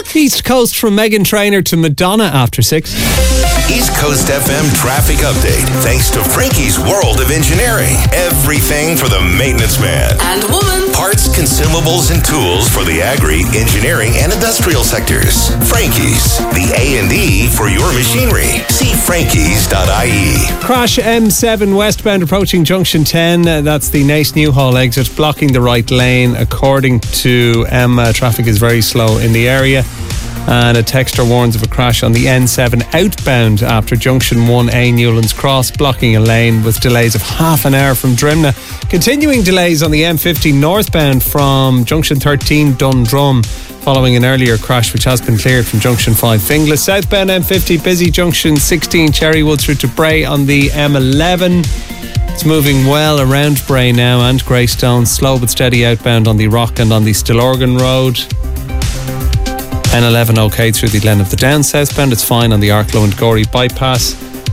East Coast from Meghan Trainor to Madonna after 6. East Coast FM traffic update. Thanks to Frankie's World of Engineering. Everything for the maintenance man and woman. Parts, consumables, and tools for the agri, engineering, and industrial sectors. Frankie's, the A&E for your machinery. See frankies.ie. Crash M7 westbound approaching junction 10. That's the Nace Newhall exit, blocking the right lane. According to Emma, traffic is very slow in the area. And a texter warns of a crash on the N7 outbound after junction 1A Newlands Cross, blocking a lane with delays of half an hour from Drimna. Continuing delays on the M50 northbound from junction 13 Dundrum, following an earlier crash which has been cleared from junction 5 Finglas. Southbound M50 busy junction 16 Cherrywood through to Bray on the M11. It's moving well around Bray now and Greystone. Slow but steady outbound on the Rock and on the Stillorgan Road. N11 okay through the Glen of the Downs southbound. It's fine on the Arklow and Gorey bypass.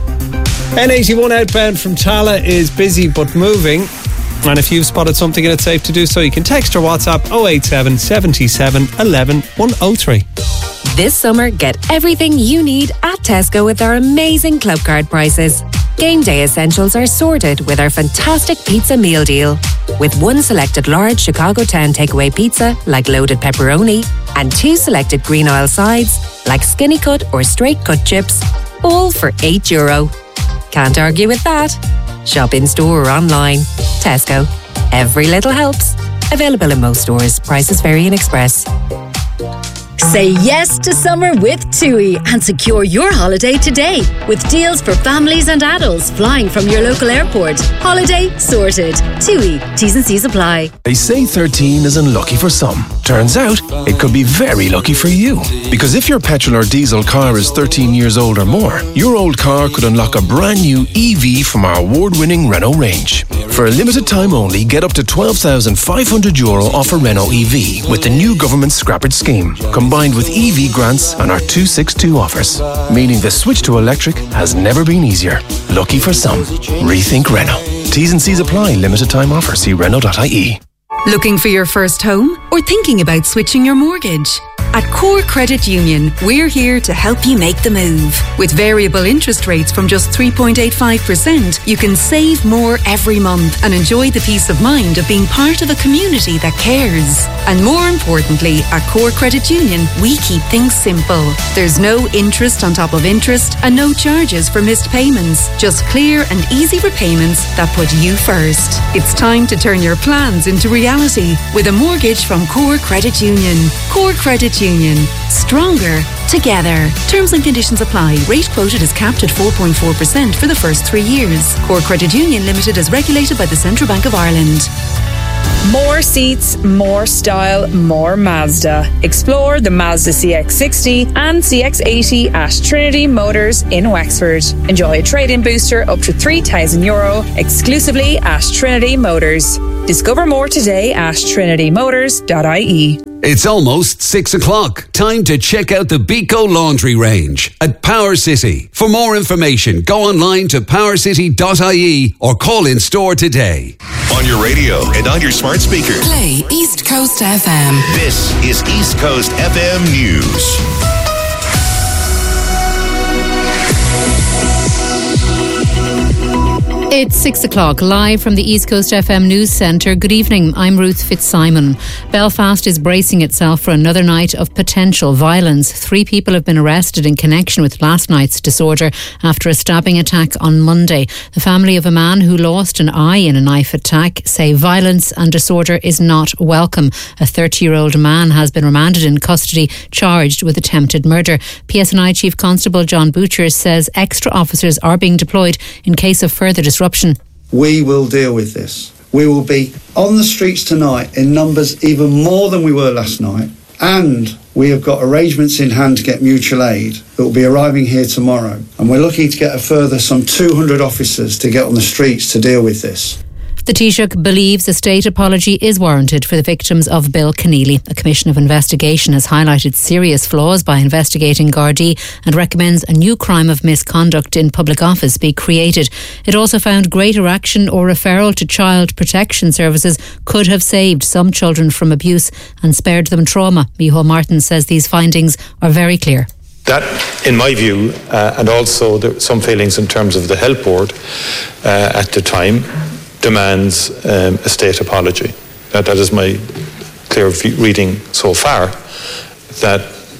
N81 outbound from Tala is busy but moving. And if you've spotted something and it's safe to do so, you can text or WhatsApp 087 77 11 103. This summer, get everything you need at Tesco with our amazing club card prices. Game day essentials are sorted with our fantastic pizza meal deal. With one selected large Chicago Town takeaway pizza, like loaded pepperoni, and 2 selected green oil sides, like skinny cut or straight cut chips, all for €8. Can't argue with that. Shop in store or online. Tesco. Every little helps. Available in most stores. Prices vary in Express. Say yes to summer with TUI and secure your holiday today with deals for families and adults flying from your local airport. Holiday sorted. TUI. T's and C's apply. They say 13 is unlucky for some. Turns out it could be very lucky for you. Because if your petrol or diesel car is 13 years old or more, your old car could unlock a brand new EV from our award-winning Renault range. For a limited time only, get up to €12,500 off a Renault EV with the new government Scrappage scheme, combined with EV grants and our 262 offers. Meaning the switch to electric has never been easier. Lucky for some. Rethink Renault. T's and C's apply. Limited time offer. See Renault.ie. Looking for your first home or thinking about switching your mortgage? At Core Credit Union, we're here to help you make the move. With variable interest rates from just 3.85%, you can save more every month and enjoy the peace of mind of being part of a community that cares. And more importantly, at Core Credit Union, we keep things simple. There's no interest on top of interest and no charges for missed payments. Just clear and easy repayments that put you first. It's time to turn your plans into reality with a mortgage from Core Credit Union. Core Credit Union. Stronger together. Terms and conditions apply. Rate quoted is capped at 4.4% for the first 3 years. Core Credit Union Limited is regulated by the Central Bank of Ireland. More seats, more style, more Mazda. Explore the Mazda CX-60 and CX-80 at Trinity Motors in Wexford. Enjoy a trade-in booster up to €3,000 exclusively at Trinity Motors. Discover more today at trinitymotors.ie. It's almost 6 o'clock. Time to check out the Beco Laundry range at Power City. For more information, go online to powercity.ie or call in store today. On your radio and on your smart speaker. Play East Coast FM. This is East Coast FM News. It's 6 o'clock, live from the East Coast FM News Centre. Good evening, I'm Ruth Fitzsimon. Belfast is bracing itself for another night of potential violence. 3 people have been arrested in connection with last night's disorder after a stabbing attack on Monday. The family of a man who lost an eye in a knife attack say violence and disorder is not welcome. A 30-year-old man has been remanded in custody, charged with attempted murder. PSNI Chief Constable John Butcher says extra officers are being deployed in case of further disruption. We will deal with this. We will be on the streets tonight in numbers even more than we were last night, and we have got arrangements in hand to get mutual aid that will be arriving here tomorrow, and we're looking to get a further some 200 officers to get on the streets to deal with this. The Taoiseach believes a state apology is warranted for the victims of Bill Keneally. A commission of investigation has highlighted serious flaws by investigating Gardaí and recommends a new crime of misconduct in public office be created. It also found greater action or referral to child protection services could have saved some children from abuse and spared them trauma. Micheál Martin says these findings are very clear. That, in my view, and also some failings in terms of the Health Board at the time, demands a state apology. That is my clear reading so far, that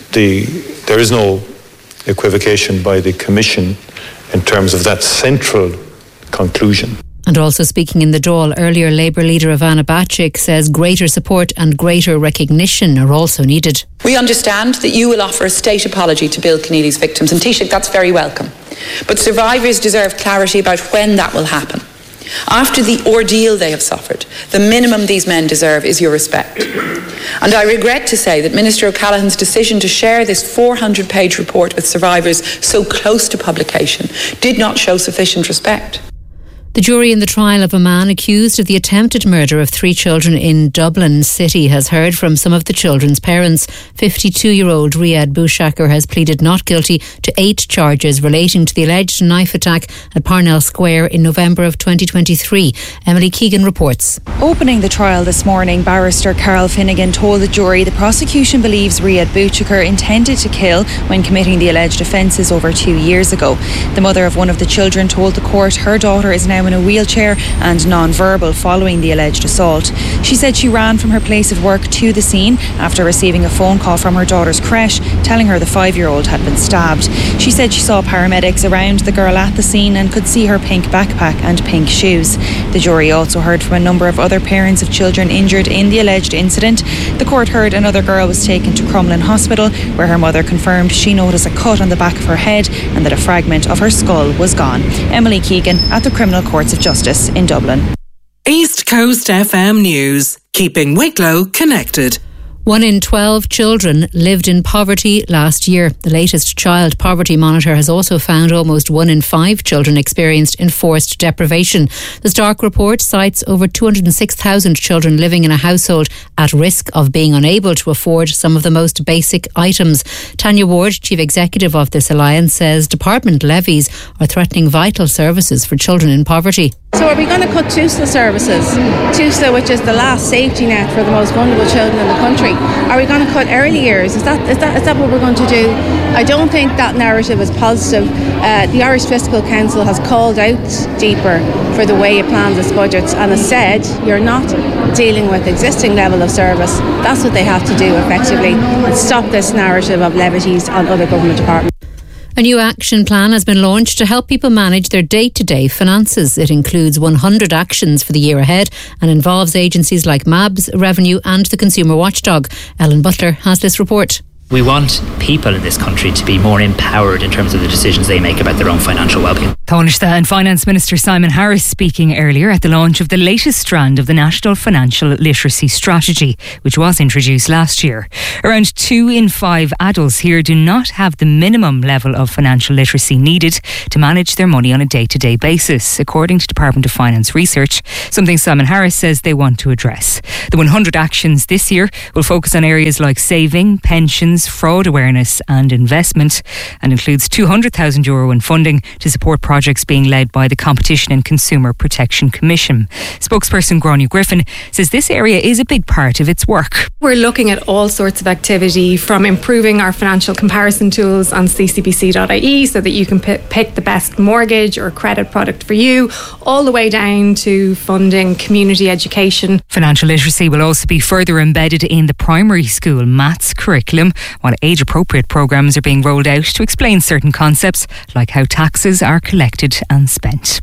there is no equivocation by the Commission in terms of that central conclusion. And also speaking in the Dáil earlier, Labour leader Ivana Bacik says greater support and greater recognition are also needed. We understand that you will offer a state apology to Bill Keneally's victims, and Taoiseach, that's very welcome. But survivors deserve clarity about when that will happen. After the ordeal they have suffered, the minimum these men deserve is your respect. And I regret to say that Minister O'Callaghan's decision to share this 400-page report with survivors so close to publication did not show sufficient respect. The jury in the trial of a man accused of the attempted murder of 3 children in Dublin City has heard from some of the children's parents. 52-year-old Riyad Boushakar has pleaded not guilty to 8 charges relating to the alleged knife attack at Parnell Square in November of 2023. Emily Keegan reports. Opening the trial this morning, barrister Carol Finnegan told the jury the prosecution believes Riyad Boushakar intended to kill when committing the alleged offences over 2 years ago. The mother of one of the children told the court her daughter is now in a wheelchair and non-verbal following the alleged assault. She said she ran from her place of work to the scene after receiving a phone call from her daughter's creche telling her the 5-year-old had been stabbed. She said she saw paramedics around the girl at the scene and could see her pink backpack and pink shoes. The jury also heard from a number of other parents of children injured in the alleged incident. The court heard another girl was taken to Crumlin Hospital, where her mother confirmed she noticed a cut on the back of her head and that a fragment of her skull was gone. Emily Keegan at the Criminal Courts of Justice in Dublin. East Coast FM News, keeping Wicklow connected. 1 in 12 children lived in poverty last year. The latest Child Poverty Monitor has also found almost 1 in 5 children experienced enforced deprivation. The Stark report cites over 206,000 children living in a household at risk of being unable to afford some of the most basic items. Tanya Ward, Chief Executive of this alliance, says department levies are threatening vital services for children in poverty. So are we going to cut TUSLA services? TUSLA, which is the last safety net for the most vulnerable children in the country. Are we going to cut early years? Is that what we're going to do? I don't think that narrative is positive. The Irish Fiscal Council has called out deeper for the way it plans its budgets and has said you're not dealing with existing level of service. That's what they have to do effectively and stop this narrative of levities on other government departments. A new action plan has been launched to help people manage their day-to-day finances. It includes 100 actions for the year ahead and involves agencies like MABS, Revenue and the Consumer Watchdog. Ellen Butler has this report. We want people in this country to be more empowered in terms of the decisions they make about their own financial well-being. Taoiseach and Finance Minister Simon Harris speaking earlier at the launch of the latest strand of the National Financial Literacy Strategy, which was introduced last year. Around 2 in 5 adults here do not have the minimum level of financial literacy needed to manage their money on a day-to-day basis, according to Department of Finance research, something Simon Harris says they want to address. The 100 actions this year will focus on areas like saving, pensions, fraud awareness and investment, and includes €200,000 in funding to support projects being led by the Competition and Consumer Protection Commission. Spokesperson Gráinne Griffin says this area is a big part of its work. We're looking at all sorts of activity, from improving our financial comparison tools on ccbc.ie so that you can pick the best mortgage or credit product for you, all the way down to funding community education. Financial literacy will also be further embedded in the primary school maths curriculum, while age-appropriate programmes are being rolled out to explain certain concepts like how taxes are collected and spent.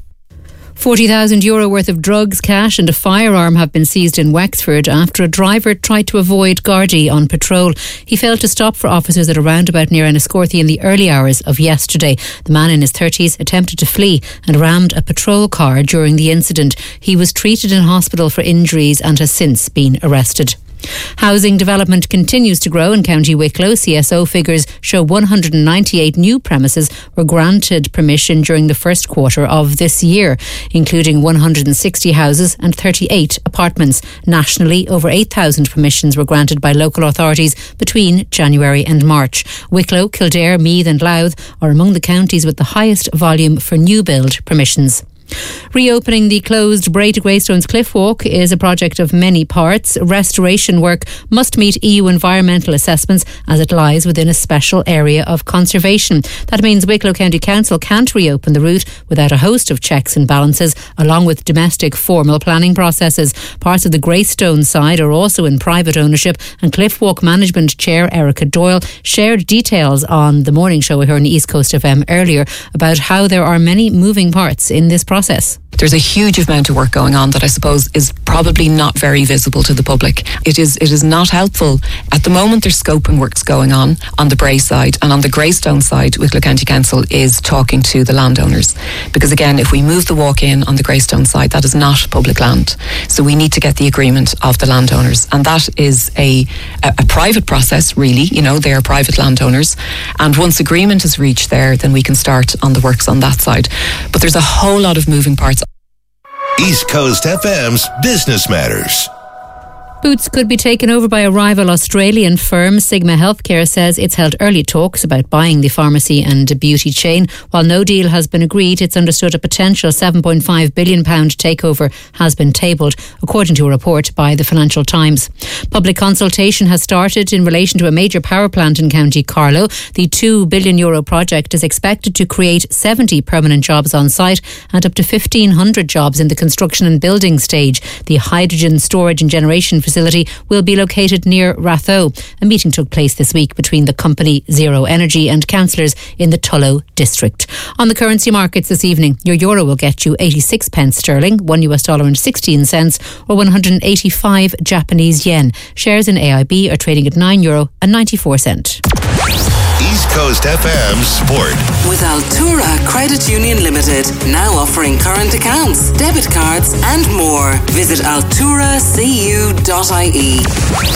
€40,000 worth of drugs, cash and a firearm have been seized in Wexford after a driver tried to avoid Gardaí on patrol. He failed to stop for officers at a roundabout near Enniscorthy in the early hours of yesterday. The man in his 30s attempted to flee and rammed a patrol car during the incident. He was treated in hospital for injuries and has since been arrested. Housing development continues to grow in County Wicklow. CSO figures show 198 new premises were granted permission during the first quarter of this year, including 160 houses and 38 apartments. Nationally, over 8,000 permissions were granted by local authorities between January and March. Wicklow, Kildare, Meath and Louth are among the counties with the highest volume for new build permissions. Reopening the closed Bray to Greystones Cliff Walk is a project of many parts. Restoration work must meet EU environmental assessments as it lies within a special area of conservation. That means Wicklow County Council can't reopen the route without a host of checks and balances, along with domestic formal planning processes. Parts of the Greystone side are also in private ownership, and Cliff Walk Management Chair Erica Doyle shared details on the morning show here on East Coast FM earlier about how there are many moving parts in this process. There's a huge amount of work going on that I suppose is probably not very visible to the public. It is not helpful. At the moment there's scoping works going on the Bray side, and on the Greystone side Wicklow County Council is talking to the landowners, because again, if we move the walk in on the Greystone side, that is not public land, so we need to get the agreement of the landowners, and that is a private process really. They are private landowners, and once agreement is reached there, then we can start on the works on that side. But there's a whole lot of moving parts. East Coast FM's Business Matters. Boots could be taken over by a rival Australian firm. Sigma Healthcare says it's held early talks about buying the pharmacy and beauty chain. While no deal has been agreed, it's understood a potential £7.5 billion takeover has been tabled, according to a report by the Financial Times. Public consultation has started in relation to a major power plant in County Carlow. The €2 billion project is expected to create 70 permanent jobs on site and up to 1,500 jobs in the construction and building stage. The hydrogen storage and generation facility will be located near Ratho. A meeting took place this week between the company Zero Energy and councillors in the Tullow district. On the currency markets this evening, your euro will get you 86 pence sterling, $1 and 16 cents, or 185 Japanese yen. Shares in AIB are trading at €9 and 94 cents. East Coast FM Sport. With Altura Credit Union Limited, now offering current accounts, debit cards and more. Visit alturacu.ie.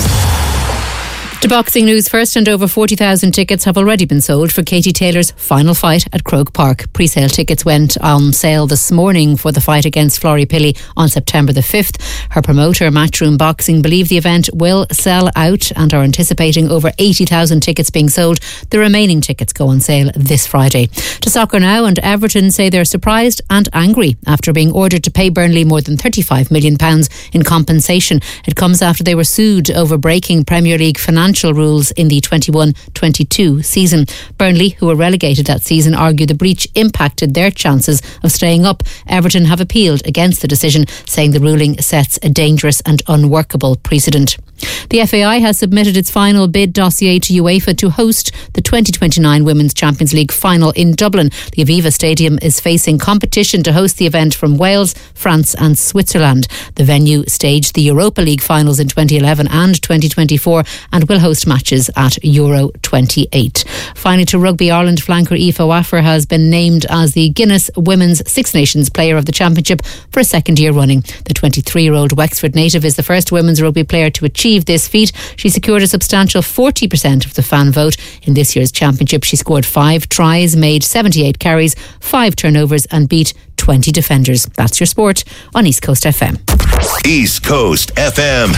To boxing news first, and over 40,000 tickets have already been sold for Katie Taylor's final fight at Croke Park. Pre-sale tickets went on sale this morning for the fight against Florrie Pilley on September the 5th. Her promoter, Matchroom Boxing, believe the event will sell out and are anticipating over 80,000 tickets being sold. The remaining tickets go on sale this Friday. To soccer now, and Everton say they're surprised and angry after being ordered to pay Burnley more than £35 million in compensation. It comes after they were sued over breaking Premier League financial rules in the 21-22 season. Burnley, who were relegated that season, argue the breach impacted their chances of staying up. Everton have appealed against the decision, saying the ruling sets a dangerous and unworkable precedent. The FAI has submitted its final bid dossier to UEFA to host the 2029 Women's Champions League final in Dublin. The Aviva Stadium is facing competition to host the event from Wales, France and Switzerland. The venue staged the Europa League finals in 2011 and 2024 and will host matches at Euro 28. Finally, to rugby, Ireland flanker Aoife Waffer has been named as the Guinness Women's Six Nations Player of the Championship for a second year running. The 23-year-old Wexford native is the first women's rugby player to achieve this feat. She secured a substantial 40% of the fan vote. In this year's championship, she scored 5 tries, made 78 carries, 5 turnovers and beat 20 defenders. That's your sport on East Coast FM. East Coast FM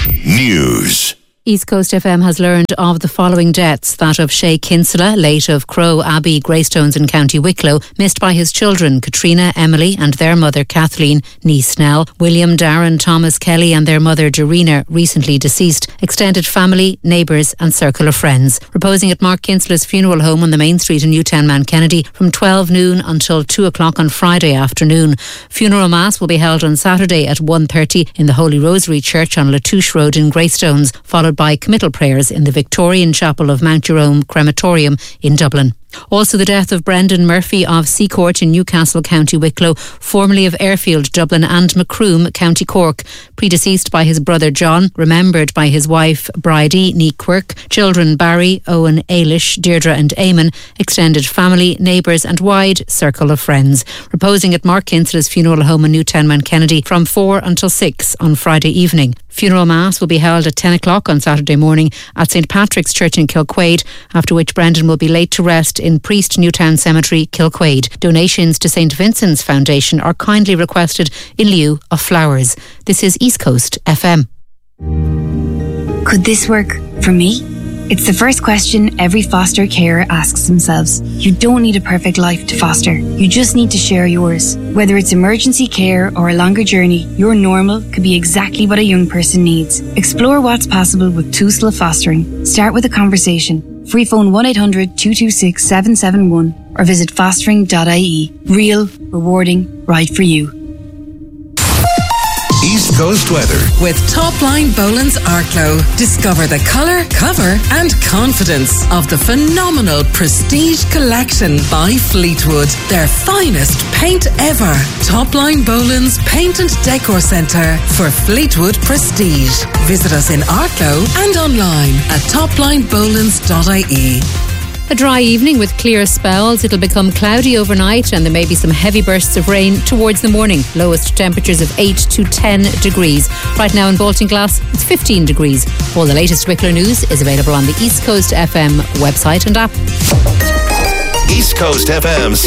News. East Coast FM has learned of the following deaths: that of Shay Kinsella, late of Crow Abbey, Greystones in County Wicklow, missed by his children Katrina, Emily and their mother Kathleen, niece Snell, William, Darren, Thomas, Kelly and their mother Dorina, recently deceased, extended family, neighbours and circle of friends. Reposing at Mark Kinsella's funeral home on the main street in Newtown Man Kennedy from 12 noon until 2 o'clock on Friday afternoon. Funeral Mass will be held on Saturday at 1:30 in the Holy Rosary Church on Latouche Road in Greystones, followed by committal prayers in the Victorian Chapel of Mount Jerome Crematorium in Dublin. Also, the death of Brendan Murphy of Seacourt in Newcastle, County Wicklow, formerly of Airfield, Dublin and Macroom, County Cork. Predeceased by his brother John, remembered by his wife Bridie, ní Quirk, children Barry, Owen, Ailish, Deirdre and Eamon, extended family, neighbours and wide circle of friends. Reposing at Mark Kinsella's funeral home in Newtown, Mount Kennedy from 4 until 6 on Friday evening. Funeral Mass will be held at 10 o'clock on Saturday morning at St Patrick's Church in Kilquade, after which Brendan will be laid to rest in Priest Newtown Cemetery, Kilquade. Donations to St Vincent's Foundation are kindly requested in lieu of flowers. This is East Coast FM. Could this work for me? It's the first question every foster carer asks themselves. You don't need a perfect life to foster. You just need to share yours. Whether it's emergency care or a longer journey, your normal could be exactly what a young person needs. Explore what's possible with Tusla Fostering. Start with a conversation. Free phone 1-800-226-771 or visit fostering.ie. Real, rewarding, right for you. East Coast weather with Topline Boland's Arklow. Discover the colour, cover and confidence of the phenomenal Prestige Collection by Fleetwood. Their finest paint ever. Topline Boland's Paint and Decor Centre for Fleetwood Prestige. Visit us in Arklow and online at toplinebolans.ie. A dry evening with clear spells. It'll become cloudy overnight and there may be some heavy bursts of rain towards the morning. Lowest temperatures of 8 to 10 degrees. Right now in Baltinglass, it's 15 degrees. All the latest Wicklow news is available on the East Coast FM website and app. East Coast FM's